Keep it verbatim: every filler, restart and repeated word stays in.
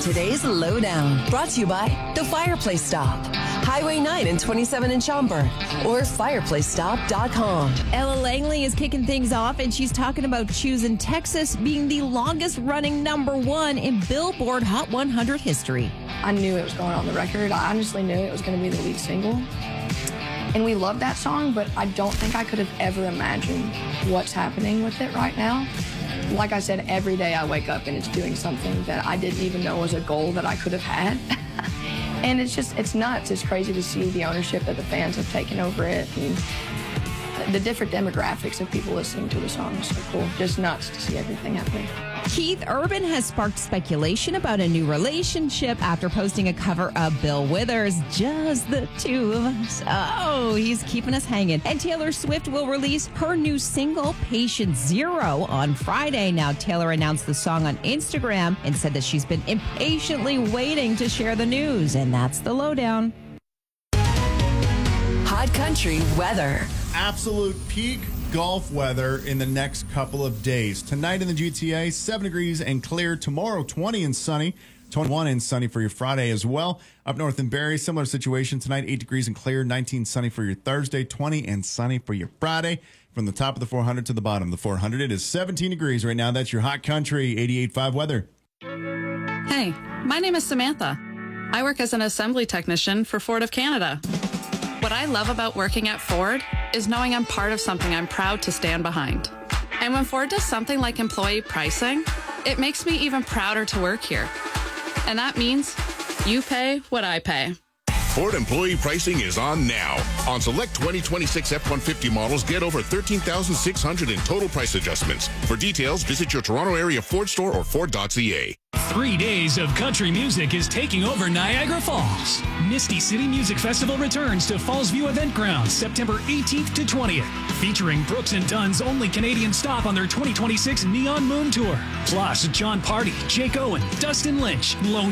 today's Lowdown. Brought to you by The Fireplace Stop, Highway nine and twenty-seven in Schaumburg, or fireplace stop dot com. Ella Langley is kicking things off, and she's talking about Choosing Texas being the longest-running number one in Billboard Hot one hundred history. I knew it was going on the record. I honestly knew it was going to be the lead single. And we love that song, but I don't think I could have ever imagined what's happening with it right now. Like I said, every day I wake up and it's doing something that I didn't even know was a goal that I could have had. And it's just, it's nuts. It's crazy to see the ownership that the fans have taken over it, and the different demographics of people listening to the song is so cool. Just nuts to see everything happening. Keith Urban has sparked speculation about a new relationship after posting a cover of Bill Withers, Just the Two of Us. Oh, he's keeping us hanging. And Taylor Swift will release her new single, Patient Zero, on Friday. Now, Taylor announced the song on Instagram and said that she's been impatiently waiting to share the news. And that's the Lowdown. Hot Country weather. Absolute peak golf weather in the next couple of days. Tonight in the G T A, seven degrees and clear. Tomorrow, twenty and sunny. twenty-one and sunny for your Friday as well. Up north in Barrie, similar situation. Tonight, eight degrees and clear. nineteen sunny for your Thursday. twenty and sunny for your Friday. From the top of the four hundred to the bottom of the four hundred, it is seventeen degrees right now. That's your Hot Country eighty-eight point five weather. Hey, my name is Samantha. I work as an assembly technician for Ford of Canada. What I love about working at Ford is knowing I'm part of something I'm proud to stand behind. And when Ford does something like employee pricing, it makes me even prouder to work here. And that means you pay what I pay. Ford employee pricing is on now. On select twenty twenty-six F one fifty models, get over thirteen thousand six hundred in total price adjustments. For details, visit your Toronto area Ford store or Ford dot C A. Three days of country music is taking over Niagara Falls. Misty City Music Festival returns to Fallsview Event Ground September eighteenth to twentieth, featuring Brooks and Dunn's only Canadian stop on their twenty twenty-six Neon Moon Tour. Plus, John Party, Jake Owen, Dustin Lynch, Lone